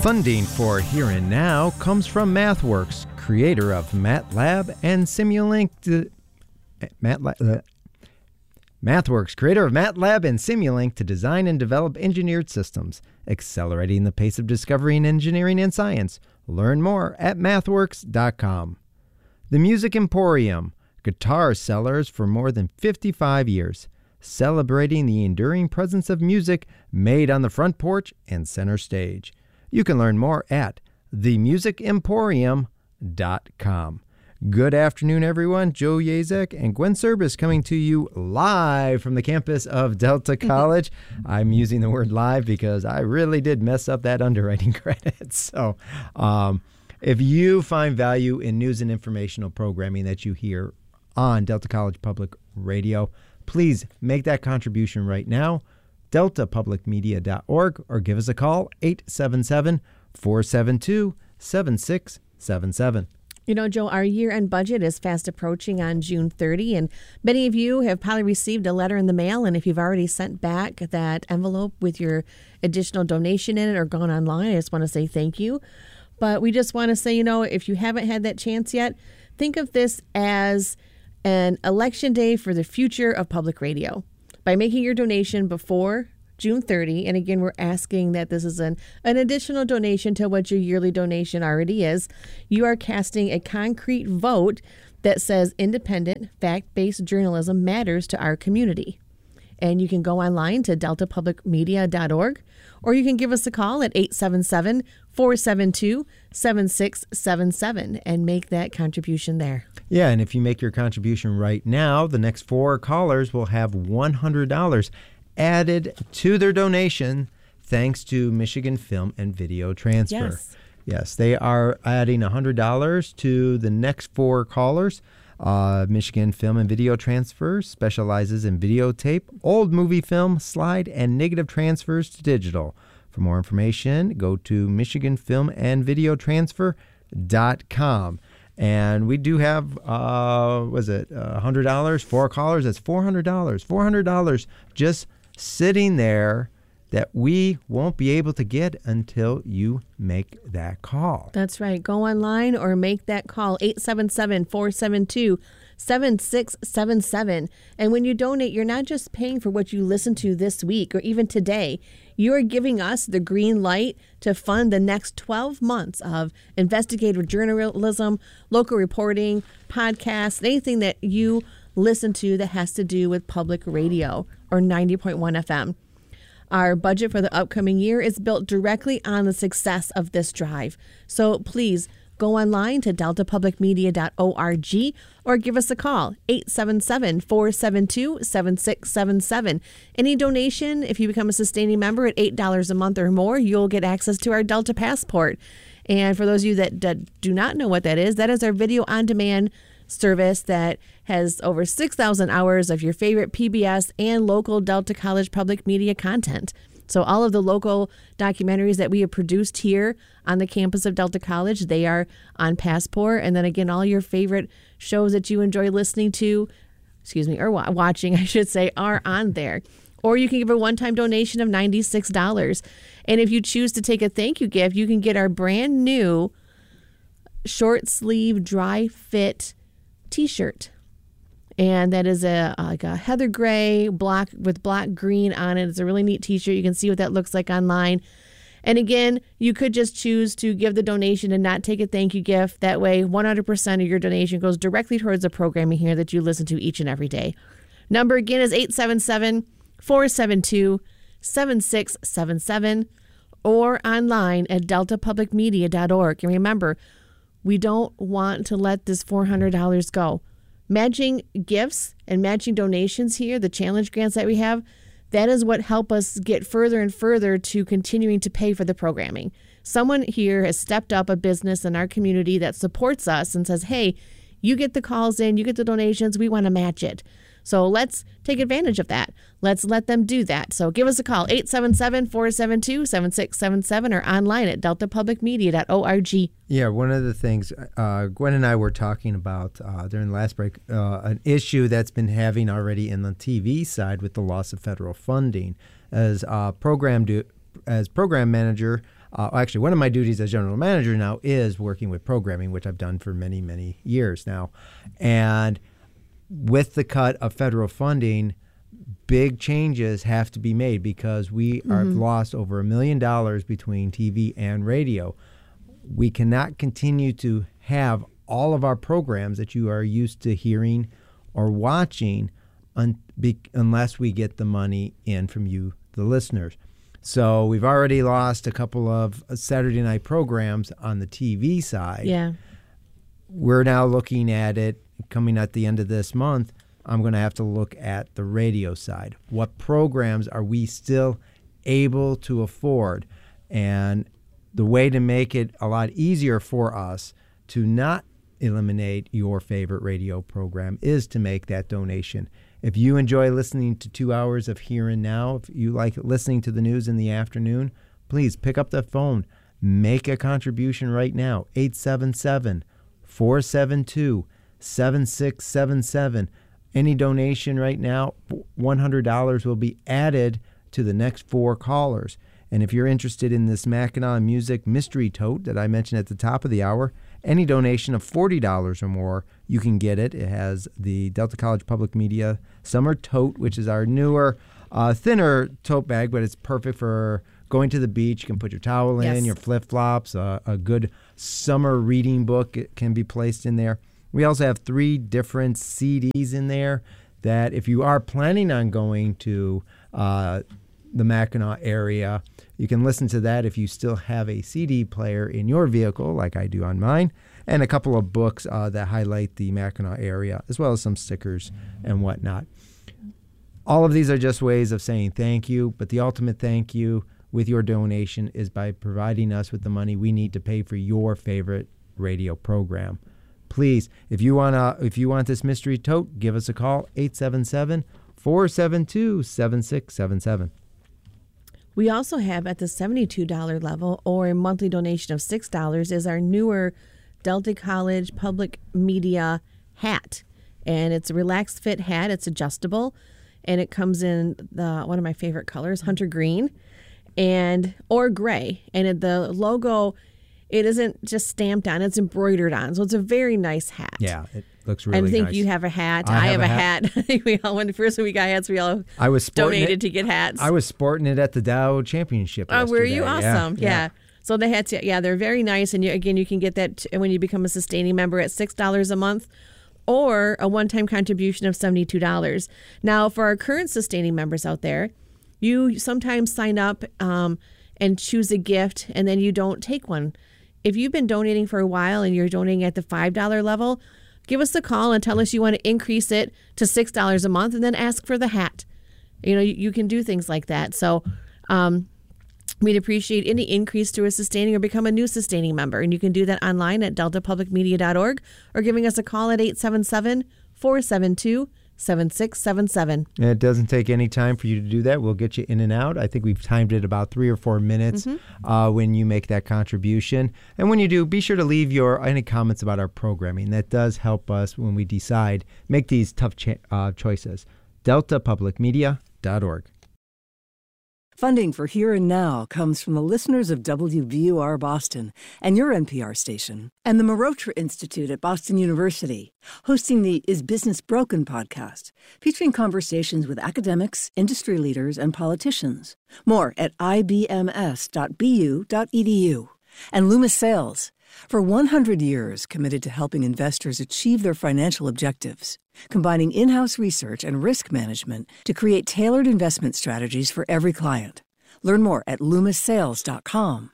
Funding for Here and Now comes from MathWorks, creator of MATLAB and Simulink. MathWorks, creator of MATLAB and Simulink to design and develop engineered systems, accelerating the pace of discovery in engineering and science. Learn more at mathworks.com. The Music Emporium, guitar sellers for more than 55 years, celebrating the enduring presence of music made on the front porch and center stage. You can learn more at themusicemporium.com. Good afternoon, everyone. Joe Yazek and Gwen Service coming to you live from the campus of Delta College. I'm using the word live because I really did mess up that underwriting credit. So if you find value in news and informational programming that you hear on Delta College Public Radio, please make that contribution right now. deltapublicmedia.org or give us a call, 877-472-7677. You know, Joe, our year-end budget is fast approaching on June 30, and many of you have probably received a letter in the mail, and if you've already sent back that envelope with your additional donation in it or gone online, I just want to say thank you. But we just want to say, you know, if you haven't had that chance yet, think of this as an election day for the future of public radio. By making your donation before June 30, and again, we're asking that this is an additional donation to what your yearly donation already is, you are casting a concrete vote that says independent, fact-based journalism matters to our community. And you can go online to deltapublicmedia.org, or you can give us a call at 877-472-7677 and make that contribution there. Yeah, and if you make your contribution right now, the next four callers will have $100 added to their donation thanks to Michigan Film and Video Transfer. Yes, they are adding $100 to the next four callers. Michigan Film and Video Transfer specializes in videotape, old movie film, slide, and negative transfers to digital. For more information, go to michiganfilmandvideotransfer.com. And we do have, $100? Four callers, that's $400. $400 just sitting there that we won't be able to get until you make that call. That's right. Go online or make that call, 877-472-7677. And when you donate, you're not just paying for what you listen to this week or even today. You are giving us the green light to fund the next 12 months of investigative journalism, local reporting, podcasts, anything that you listen to that has to do with public radio or 90.1 FM. Our budget for the upcoming year is built directly on the success of this drive. So please go online to deltapublicmedia.org or give us a call, 877-472-7677. Any donation, if you become a sustaining member at $8 a month or more, you'll get access to our Delta Passport. And for those of you that do not know what that is our video on demand service that has over 6,000 hours of your favorite PBS and local Delta College public media content. So all of the local documentaries that we have produced here on the campus of Delta College, they are on Passport. And then again, all your favorite shows that you enjoy listening to, or watching, I should say, are on there. Or you can give a one-time donation of $96. And if you choose to take a thank you gift, you can get our brand new short sleeve dry fit t-shirt. And that is a heather gray block with black green on it. It's a really neat t-shirt. You can see what that looks like online. And again, you could just choose to give the donation and not take a thank you gift. That way, 100% of your donation goes directly towards the programming here that you listen to each and every day. Number again is 877-472-7677 or online at deltapublicmedia.org. And remember, we don't want to let this $400 go. Matching gifts and matching donations here, the challenge grants that we have, that is what help us get further and further to continuing to pay for the programming. Someone here has stepped up, a business in our community that supports us and says, hey, you get the calls in, you get the donations, we want to match it. So let's take advantage of that. Let's let them do that. So give us a call, 877-472-7677 or online at deltapublicmedia.org. Yeah, one of the things Gwen and I were talking about during the last break, an issue that's been having already in the TV side with the loss of federal funding. As program manager, Actually, one of my duties as general manager now is working with programming, which I've done for many, many years now. And with the cut of federal funding, big changes have to be made because we have lost over $1 million between TV and radio. We cannot continue to have all of our programs that you are used to hearing or watching unless we get the money in from you, the listeners. So we've already lost a couple of Saturday night programs on the TV side. Yeah. We're now looking at it coming at the end of this month. I'm going to have to look at the radio side. What programs are we still able to afford? And the way to make it a lot easier for us to not eliminate your favorite radio program is to make that donation. If you enjoy listening to 2 hours of Here and Now, if you like listening to the news in the afternoon, please pick up the phone. Make a contribution right now. 877-472-7677. Any donation right now, $100 will be added to the next 4 callers. And if you're interested in this Mackinac Music Mystery Tote that I mentioned at the top of the hour, any donation of $40 or more, you can get it. It has the Delta College Public Media Summer Tote, which is our newer, thinner tote bag, but it's perfect for going to the beach. You can put your towel in, your flip-flops, a good summer reading book can be placed in there. We also have 3 different CDs in there that if you are planning on going to the Mackinac area, you can listen to that if you still have a CD player in your vehicle, like I do on mine, and a couple of books that highlight the Mackinac area, as well as some stickers and whatnot. All of these are just ways of saying thank you, but the ultimate thank you with your donation is by providing us with the money we need to pay for your favorite radio program. Please, if you want this mystery tote, give us a call, 877-472-7677. We also have at the $72 level or a monthly donation of $6 is our newer Delta College Public Media hat. And it's a relaxed fit hat. It's adjustable. And it comes in one of my favorite colors, hunter green or gray. And the logo, it isn't just stamped on, it's embroidered on. So it's a very nice hat. Yeah, it looks really nice. I think you have a hat. I have a hat. I think we all, when the first time we got hats, we all donated to get hats. I was sporting it at the Dow Championship yesterday. Oh, were you? Awesome. Yeah. So the hats, they're very nice. And you can get that when you become a sustaining member at $6 a month or a one-time contribution of $72. Now, for our current sustaining members out there, you sometimes sign up and choose a gift, and then you don't take one. If you've been donating for a while and you're donating at the $5 level, give us a call and tell us you want to increase it to $6 a month and then ask for the hat. You can do things like that. So we'd appreciate any increase to a sustaining or become a new sustaining member. And you can do that online at deltapublicmedia.org or giving us a call at 877-472-7677. And it doesn't take any time for you to do that. We'll get you in and out. I think we've timed it about 3 or 4 minutes when you make that contribution. And when you do, be sure to leave any comments about our programming. That does help us when we decide, make these tough choices. deltapublicmedia.org. Funding for Here and Now comes from the listeners of WBUR Boston and your NPR station, and the Marotra Institute at Boston University, hosting the Is Business Broken podcast, featuring conversations with academics, industry leaders, and politicians. More at ibms.bu.edu. And Loomis Sales, for 100 years committed to helping investors achieve their financial objectives, combining in-house research and risk management to create tailored investment strategies for every client. Learn more at loomissales.com.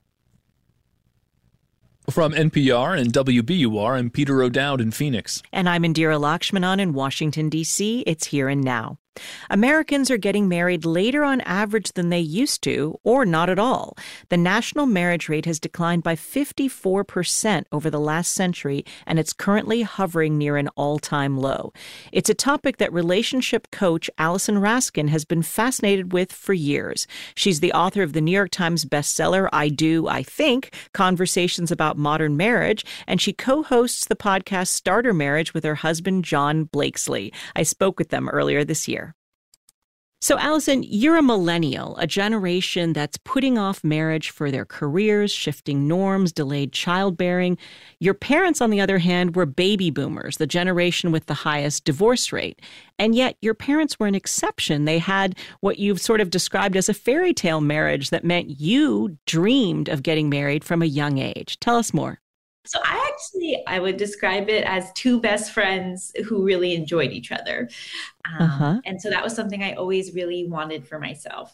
From NPR and WBUR, I'm Peter O'Dowd in Phoenix. And I'm Indira Lakshmanan in Washington, D.C. It's Here and Now. Americans are getting married later on average than they used to, or not at all. The national marriage rate has declined by 54% over the last century, and it's currently hovering near an all-time low. It's a topic that relationship coach Allison Raskin has been fascinated with for years. She's the author of the New York Times bestseller, I Do, I Think, Conversations About Modern Marriage, and she co-hosts the podcast Starter Marriage with her husband, John Blakesley. I spoke with them earlier this year. So, Allison, you're a millennial, a generation that's putting off marriage for their careers, shifting norms, delayed childbearing. Your parents, on the other hand, were baby boomers, the generation with the highest divorce rate. And yet your parents were an exception. They had what you've sort of described as a fairy tale marriage that meant you dreamed of getting married from a young age. Tell us more. So I would describe it as two best friends who really enjoyed each other. And so that was something I always really wanted for myself.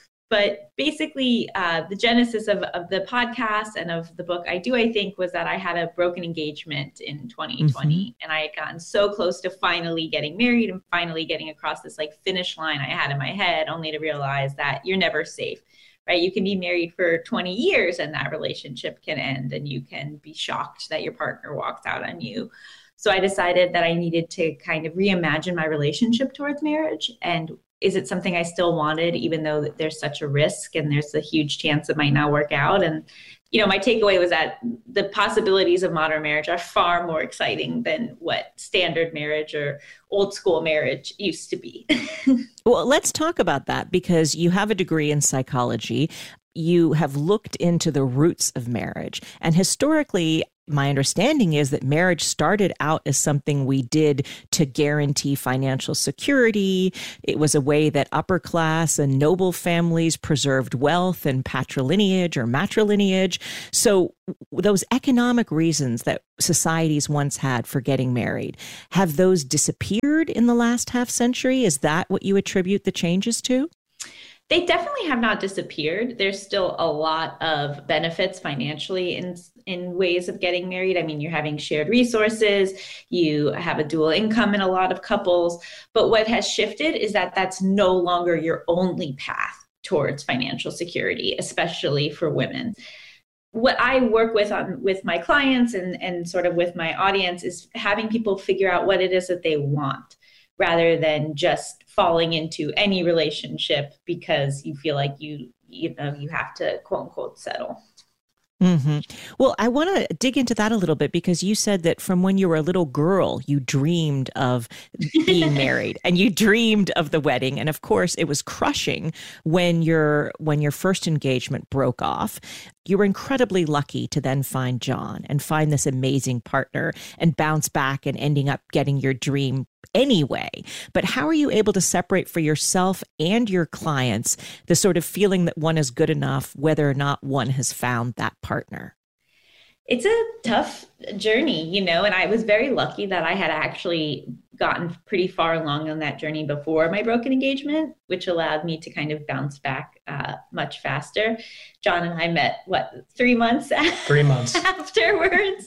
But basically, the genesis of the podcast and of the book I think, was that I had a broken engagement in 2020. And I had gotten so close to finally getting married and finally getting across this like finish line I had in my head, only to realize that you're never safe. Right? You can be married for 20 years and that relationship can end and you can be shocked that your partner walks out on you. So I decided that I needed to kind of reimagine my relationship towards marriage. And is it something I still wanted, even though there's such a risk and there's a huge chance it might not work out? And, my takeaway was that the possibilities of modern marriage are far more exciting than what standard marriage or old school marriage used to be. Well, let's talk about that because you have a degree in psychology. You have looked into the roots of marriage. And historically, my understanding is that marriage started out as something we did to guarantee financial security. It was a way that upper class and noble families preserved wealth and patrilineage or matrilineage. So those economic reasons that societies once had for getting married, have those disappeared in the last half century? Is that what you attribute the changes to? They definitely have not disappeared. There's still a lot of benefits financially in ways of getting married. I mean, you're having shared resources, you have a dual income in a lot of couples. But what has shifted is that that's no longer your only path towards financial security, especially for women. What I work with my clients and sort of with my audience is having people figure out what it is that they want, rather than just falling into any relationship because you feel like you have to quote unquote settle. Mm-hmm. Well, I want to dig into that a little bit because you said that from when you were a little girl, you dreamed of being married and you dreamed of the wedding. And of course, it was crushing when your first engagement broke off. You were incredibly lucky to then find John and find this amazing partner and bounce back and ending up getting your dream anyway. But how are you able to separate for yourself and your clients the sort of feeling that one is good enough, whether or not one has found that partner? It's a tough journey, and I was very lucky that I had actually gotten pretty far along on that journey before my broken engagement, which allowed me to kind of bounce back much faster. John and I met, 3 months? 3 months afterwards.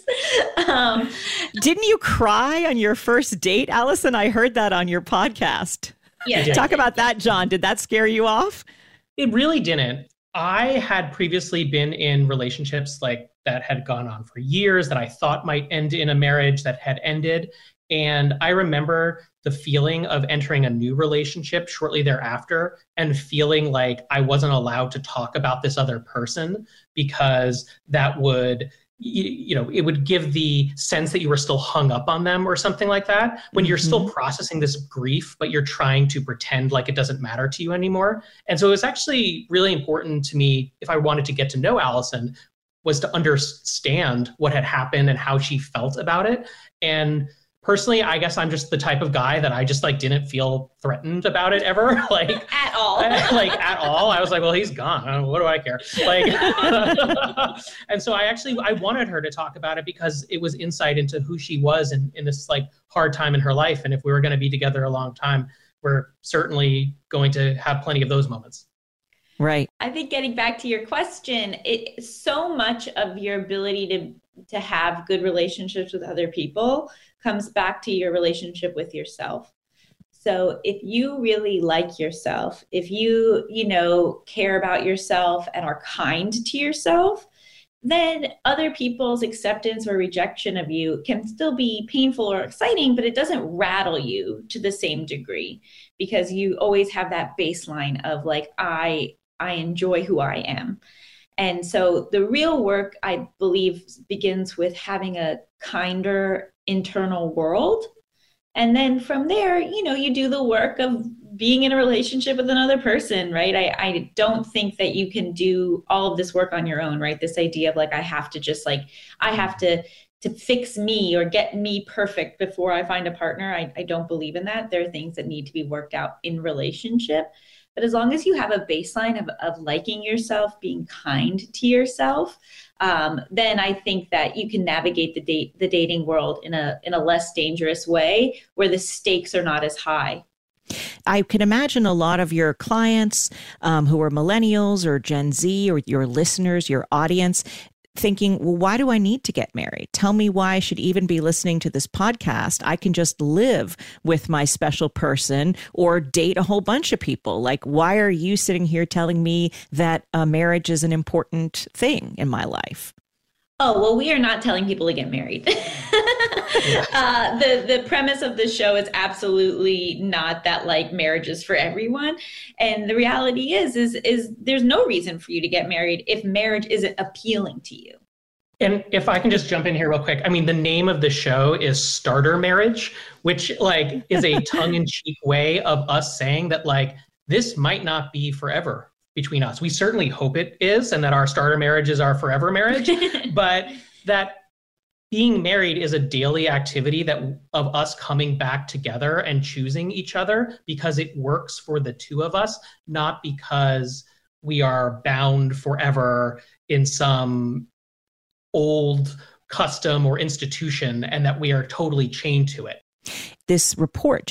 Didn't you cry on your first date, Allison? I heard that on your podcast. Yeah. Talk about that, John. Did that scare you off? It really didn't. I had previously been in relationships like that had gone on for years that I thought might end in a marriage that had ended. And I remember the feeling of entering a new relationship shortly thereafter and feeling like I wasn't allowed to talk about this other person because that would, it would give the sense that you were still hung up on them or something like that when you're still processing this grief, but you're trying to pretend like it doesn't matter to you anymore. And so it was actually really important to me, if I wanted to get to know Allison, was to understand what had happened and how she felt about it. And personally, I guess I'm just the type of guy that I just didn't feel threatened about it ever. At all. At all. I was like, well, he's gone. What do I care? And so I wanted her to talk about it because it was insight into who she was in this hard time in her life. And if we were going to be together a long time, we're certainly going to have plenty of those moments. Right. I think getting back to your question, so much of your ability to have good relationships with other people comes back to your relationship with yourself. So if you really like yourself, if you, care about yourself and are kind to yourself, then other people's acceptance or rejection of you can still be painful or exciting, but it doesn't rattle you to the same degree because you always have that baseline of I enjoy who I am. And so the real work, I believe, begins with having a kinder internal world And then from there, you do the work of being in a relationship with another person, right? I don't think that you can do all of this work on your own, right? This idea of I have to fix me or get me perfect before I find a partner. I don't believe in that. There are things that need to be worked out in relationship. But as long as you have a baseline of liking yourself, being kind to yourself, then I think that you can navigate the dating world in a less dangerous way where the stakes are not as high. I can imagine a lot of your clients who are millennials or Gen Z, or your listeners, your audience, thinking, well, why do I need to get married? Tell me why I should even be listening to this podcast. I can just live with my special person or date a whole bunch of people. Why are you sitting here telling me that marriage is an important thing in my life? Oh, well, we are not telling people to get married. The premise of the show is absolutely not that marriage is for everyone. And the reality is there's no reason for you to get married if marriage isn't appealing to you. And if I can just jump in here real quick, the name of the show is Starter Marriage, which is a tongue-in-cheek way of us saying that this might not be forever between us. We certainly hope it is, and that our starter marriage is our forever marriage, but that being married is a daily activity of us coming back together and choosing each other because it works for the two of us, not because we are bound forever in some old custom or institution and that we are totally chained to it. This report